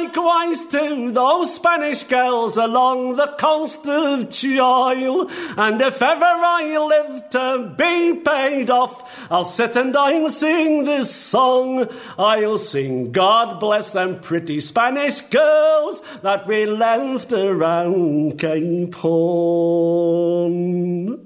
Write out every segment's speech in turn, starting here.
likewise to those Spanish girls along the coast of Chile. And if ever I live to be paid off, I'll sit and I'll sing this song. I'll sing God bless them pretty Spanish girls that we left around Cape Horn.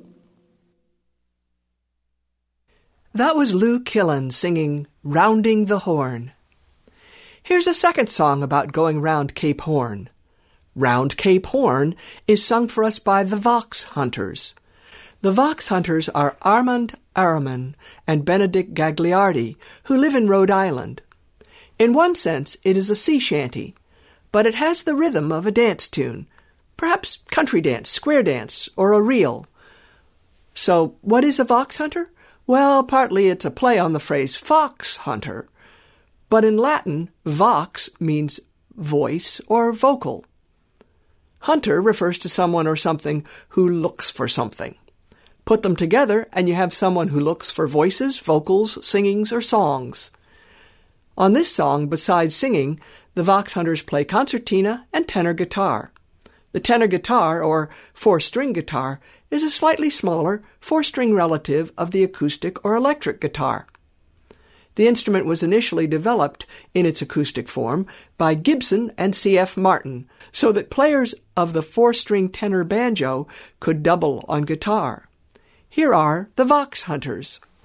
That was Lou Killen singing Rounding the Horn. Here's a second song about going round Cape Horn. Round Cape Horn is sung for us by the Vox Hunters. The Vox Hunters are Armand Araman and Benedict Gagliardi, who live in Rhode Island. In one sense, it is a sea shanty, but it has the rhythm of a dance tune, perhaps country dance, square dance, or a reel. So, what is a Vox Hunter? Well, partly it's a play on the phrase fox hunter, but in Latin, vox means voice or vocal. Hunter refers to someone or something who looks for something. Put them together and you have someone who looks for voices, vocals, singings, or songs. On this song, besides singing, the Vox Hunters play concertina and tenor guitar. The tenor guitar, or four-string guitar, is a slightly smaller four-string relative of the acoustic or electric guitar. The instrument was initially developed in its acoustic form by Gibson and C.F. Martin, so that players of the four-string tenor banjo could double on guitar. Here are the Vox Hunters.